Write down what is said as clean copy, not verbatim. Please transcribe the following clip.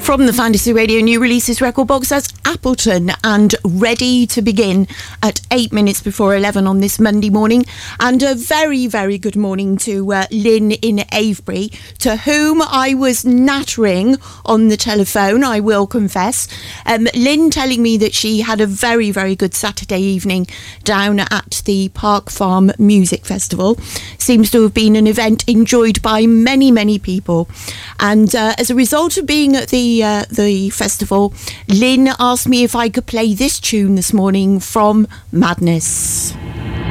From the Fantasy Radio New Releases record box, that's Appleton and Ready to Begin at 8 minutes before 11 on this Monday morning. And a very, very good morning to Lynn in Avebury, to whom I was nattering on the telephone, I will confess. Lynn telling me that she had a very, very good Saturday evening down at the Park Farm Music Festival. Seems to have been an event enjoyed by many, many people. And as a result of being at the festival, Lynn asked me if I could play this tune this morning from Madness.